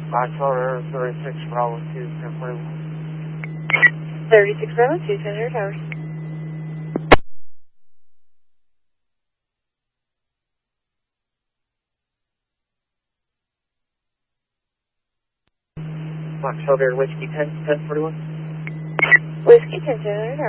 Foxtrot 36 Bravo 2, 1041. 36 Bravo 2, Senator Towers. Foxtrot Whiskey 10, 1041. Whiskey 10, Senator Towers.